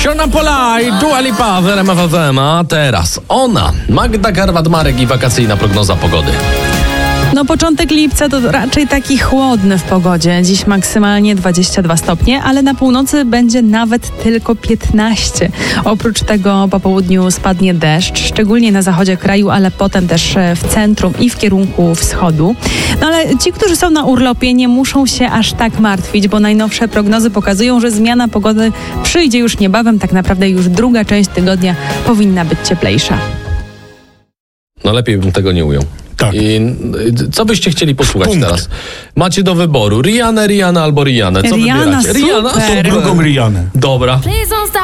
Shona Pola i Dua Lipa w RMF FM, a teraz ona, Magda Garwat-Marek i wakacyjna prognoza pogody. No początek lipca to raczej taki chłodny w pogodzie. Dziś maksymalnie 22 stopnie, ale na północy będzie nawet tylko 15. Oprócz tego po południu spadnie deszcz, szczególnie na zachodzie kraju, ale potem też w centrum i w kierunku wschodu. No ale ci, którzy są na urlopie, nie muszą się aż tak martwić, bo najnowsze prognozy pokazują, że zmiana pogody przyjdzie już niebawem. Tak naprawdę już druga część tygodnia powinna być cieplejsza. No lepiej bym tego nie ujął. Tak. I co byście chcieli posłuchać Punkt. teraz? Macie do wyboru Rihanna albo Rihanna. Co Rihanna, wybieracie? super. Rihanna? Drugą Rihanę. Dobra.